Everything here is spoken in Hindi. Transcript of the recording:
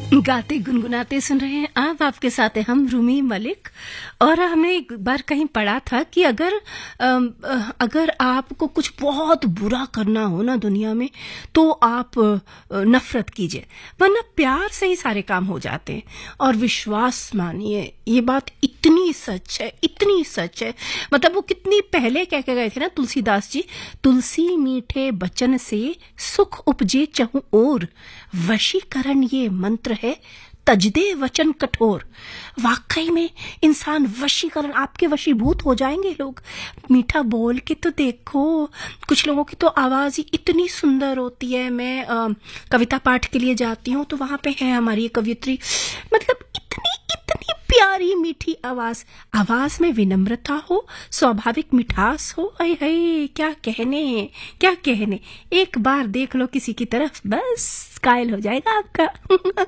गाते गुनगुनाते सुन रहे हैं आप, आपके साथ है हम रूमी मलिक। और हमने एक बार कहीं पढ़ा था कि अगर आपको कुछ बहुत बुरा करना हो ना दुनिया में, तो आप नफरत कीजिए, वरना प्यार से ही सारे काम हो जाते हैं। और विश्वास मानिए, ये बात इतनी सच है, इतनी सच है। मतलब वो कितनी पहले कह के गए थे ना तुलसीदास जी, तुलसी मीठे बचन से सुख उपजे चहु ओर, वशीकरण ये मंत्र है तजदे वचन कठोर। वाकई में इंसान वशीकरण, आपके वशीभूत हो जाएंगे लोग। मीठा बोल के तो देखो, कुछ लोगों की तो आवाज ही इतनी सुंदर होती है। मैं कविता पाठ के लिए जाती हूँ तो वहां पे है हमारी कवियत्री, मतलब इतनी इतनी प्यारी मीठी आवाज में विनम्रता हो, स्वाभाविक मिठास हो। हाय हाय, क्या कहने। एक बार देख लो किसी की तरफ, बस कायल हो जाएगा आपका।